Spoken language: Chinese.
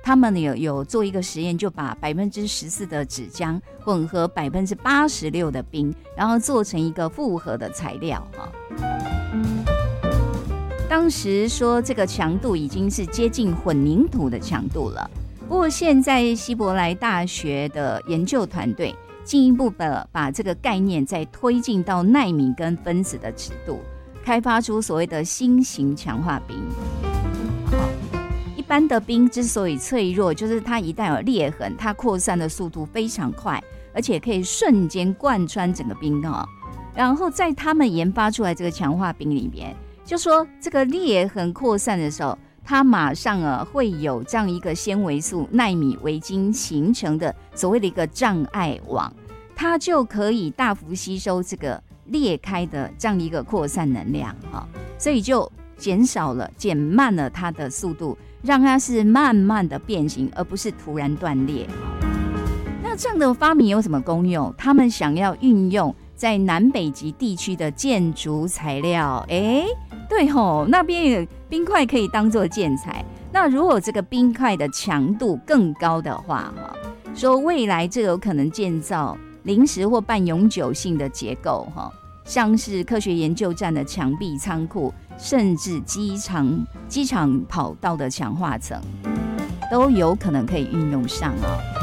他们有做一个实验，就把14%的纸浆混合86%的冰，然后做成一个复合的材料。当时说这个强度已经是接近混凝土的强度了。不过现在希伯来大学的研究团队进一步的把这个概念再推进到奈米跟分子的尺度，开发出所谓的新型强化冰。一般的冰之所以脆弱，就是它一旦有裂痕，它扩散的速度非常快，而且可以瞬间贯穿整个冰。然后在他们研发出来这个强化冰里面，就说这个裂痕扩散的时候，它马上会有这样一个纤维素奈米微晶形成的所谓的一个障碍网，它就可以大幅吸收这个裂开的这样一个扩散能量，所以就减慢了它的速度，让它是慢慢的变形，而不是突然断裂。那这样的发明有什么功用？他们想要运用在南北极地区的建筑材料，对吼，那边冰块可以当作建材。那如果这个冰块的强度更高的话，说未来这有可能建造临时或半永久性的结构，像是科学研究站的墙壁、仓库，甚至机场跑道的强化层，都有可能可以运用上。